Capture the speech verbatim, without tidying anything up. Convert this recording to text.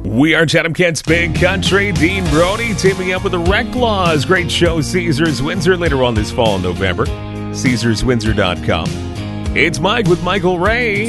We are Chatham Kent's Big Country. Dean Brody teaming up with the Rec Laws. Great show, Caesars Windsor, later on this fall in November. Caesars Windsor dot com. It's Mike with Michael Ray.